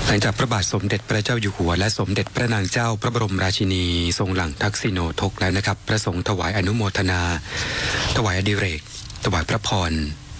หลังจากพระบาทสมเด็จพระเจ้าอยู่หัวและสมเด็จพระนางเจ้าพระบรมราชินีทรงหลั่งทักษิโณทกแล้วนะครับพระสงฆ์ถวายอนุโมทนาถวายอดิเรกถวายพระพร